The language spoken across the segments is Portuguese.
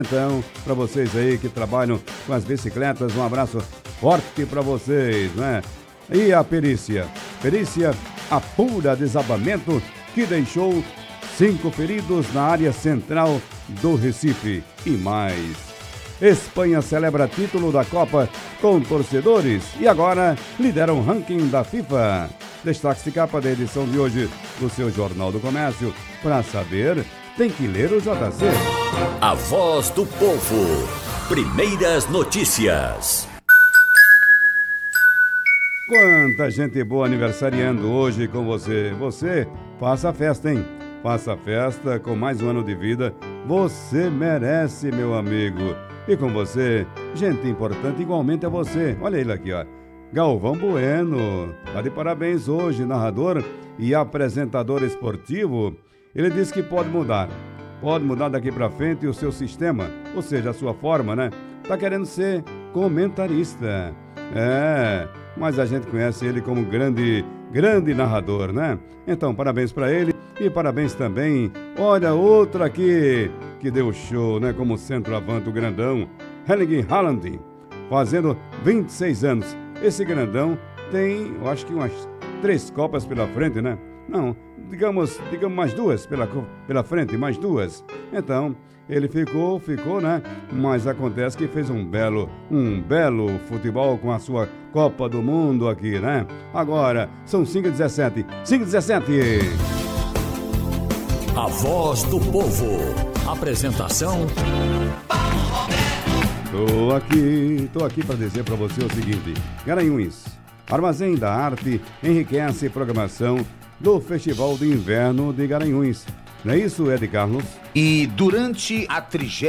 Então, para vocês aí que trabalham com as bicicletas, um abraço forte para vocês, né? E a perícia? Perícia apura desabamento que deixou 5 feridos na área central do Recife. E mais. Espanha celebra título da Copa com torcedores e agora lidera o ranking da FIFA. Destaque de capa da edição de hoje do seu Jornal do Comércio. Para saber, tem que ler o JC. A voz do povo. Primeiras notícias. Quanta gente boa aniversariando hoje com você. Você, faça a festa, hein? Faça a festa com mais um ano de vida. Você merece, meu amigo. E com você, gente importante igualmente a você. Olha ele aqui, ó. Galvão Bueno. Tá de parabéns hoje, narrador e apresentador esportivo. Ele disse que pode mudar. Pode mudar daqui pra frente o seu sistema, ou seja, a sua forma, né? Tá querendo ser comentarista. Mas a gente conhece ele como grande narrador, né? Então, parabéns pra ele e parabéns também. Olha, outra aqui que deu show, né? Como centroavante, o grandão, Erling Haaland, fazendo 26 anos. Esse grandão tem, eu acho que umas 3 Copas pela frente, né? Não, digamos mais 2 pela frente, mais 2. Então, ele ficou, né? Mas acontece que fez um belo futebol com a sua Copa do Mundo aqui, né? Agora, são 5h17. 5h17. A voz do povo. Apresentação. Tô aqui para dizer para você o seguinte. Garanhuns, Armazém da Arte enriquece programação do Festival de Inverno de Garanhuns. Não é isso, Ed Carlos? E durante a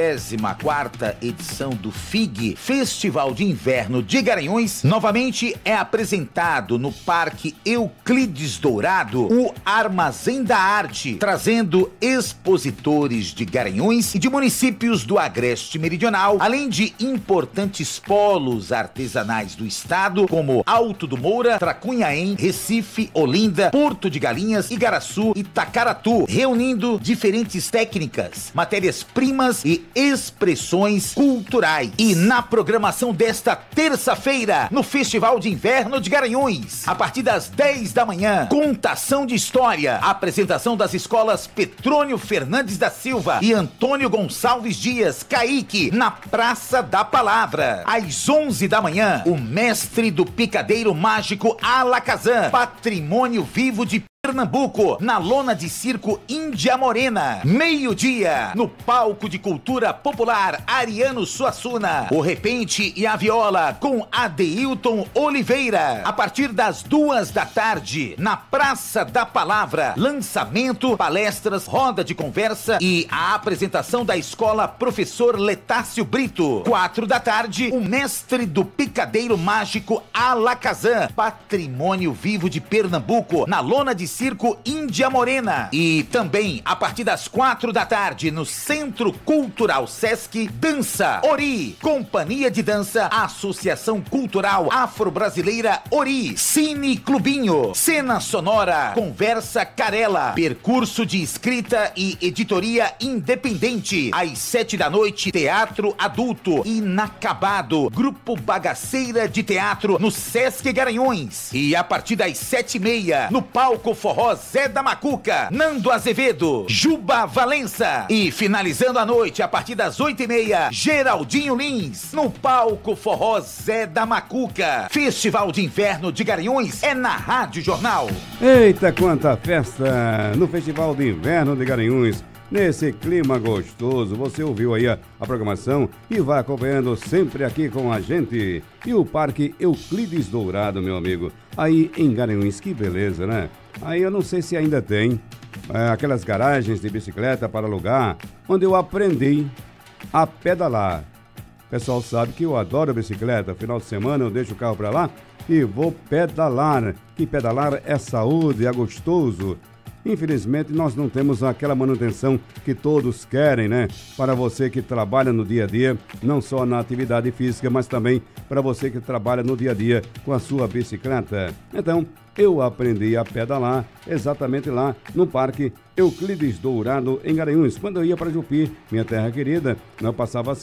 34ª edição do FIG, Festival de Inverno de Garanhuns, novamente é apresentado no Parque Euclides Dourado o Armazém da Arte, trazendo expositores de Garanhuns e de municípios do Agreste Meridional, além de importantes polos artesanais do estado, como Alto do Moura, Tracunhaém, Recife, Olinda, Porto de Galinhas, Igaraçu e Tacaratu, reunindo diferentes técnicas, matérias-primas e expressões culturais. E na programação desta terça-feira, no Festival de Inverno de Garanhuns, a partir das 10 da manhã, contação de história, apresentação das escolas Petrônio Fernandes da Silva e Antônio Gonçalves Dias, Caíque, na Praça da Palavra. Às 11 da manhã, o mestre do picadeiro mágico Alakazam, patrimônio vivo de Pernambuco, na lona de circo Índia Morena. Meio-dia, no palco de cultura popular Ariano Suassuna, o repente e a viola com Adeilton Oliveira. A partir das 2 da tarde, na Praça da Palavra, lançamento, palestras, roda de conversa e a apresentação da escola Professor Letácio Brito. 4 da tarde, o mestre do picadeiro mágico Alakazam, patrimônio vivo de Pernambuco, na lona de circo Índia Morena. E também, a partir das 4 da tarde, no Centro Cultural Sesc, Dança Ori, Companhia de Dança, Associação Cultural Afro-Brasileira Ori, Cine Clubinho, Cena Sonora, Conversa Carela, percurso de escrita e editoria independente. Às 7 da noite, Teatro Adulto Inacabado, Grupo Bagaceira de Teatro, no Sesc Garanhuns. E a partir das 7h30, no palco Forró Zé da Macuca, Nando Azevedo, Juba Valença. E finalizando a noite, a partir das 8h30, Geraldinho Lins, no palco Forró Zé da Macuca. Festival de Inverno de Garanhuns é na Rádio Jornal. Eita, quanta festa no Festival de Inverno de Garanhuns. Nesse clima gostoso, você ouviu aí a programação e vai acompanhando sempre aqui com a gente. E o Parque Euclides Dourado, meu amigo, aí em Garanhuns, que beleza, né? Aí eu não sei se ainda tem aquelas garagens de bicicleta para alugar, onde eu aprendi a pedalar. O pessoal sabe que eu adoro bicicleta, final de semana eu deixo o carro para lá e vou pedalar, que pedalar é saúde, é gostoso. Infelizmente, nós não temos aquela manutenção que todos querem, né? Para você que trabalha no dia a dia, não só na atividade física, mas também para você que trabalha no dia a dia com a sua bicicleta. Então, eu aprendi a pedalar exatamente lá no Parque Euclides Dourado, em Garanhuns. Quando eu ia para Jupi, minha terra querida, eu passava